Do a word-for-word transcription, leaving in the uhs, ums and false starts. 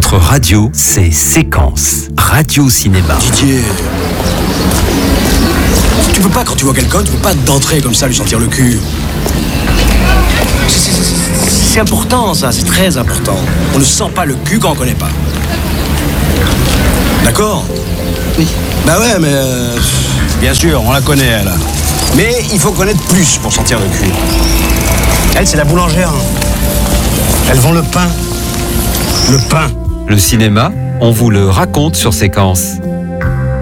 Votre radio, c'est Séquence. Radio Cinéma. Didier, tu peux pas, quand tu vois quelqu'un, tu peux pas d'entrer comme ça, lui sentir le cul. C'est, c'est, c'est, c'est important, ça, c'est très important. On ne sent pas le cul quand on connaît pas. D'accord ? Oui. Bah ouais, mais... Euh, bien sûr, on la connaît, elle. Mais il faut connaître plus pour sentir le cul. Elle, c'est la boulangère. Elle vend le pain. Le pain. Le cinéma, on vous le raconte sur Séquence.